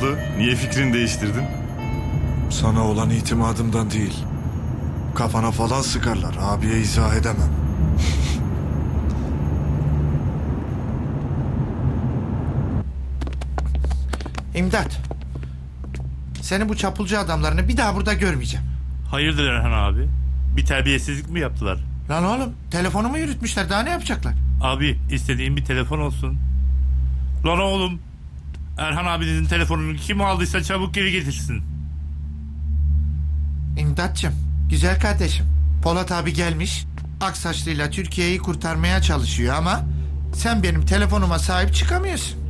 oldu? Niye fikrini değiştirdin? Sana olan itimadımdan değil. Kafana falan sıkarlar. Abiye izah edemem. İmdat. Seni bu çapulcu adamlarını bir daha burada görmeyeceğim. Hayırdır Erhan abi? Bir terbiyesizlik mi yaptılar? Lan oğlum telefonumu yürütmüşler, daha ne yapacaklar? Abi istediğin bir telefon olsun. Lan oğlum, Erhan abinizin telefonunu kim aldıysa çabuk geri getirsin. İmdatçım, güzel kardeşim. Polat abi gelmiş, Aksaçlı'yla Türkiye'yi kurtarmaya çalışıyor ama sen benim telefonuma sahip çıkamıyorsun.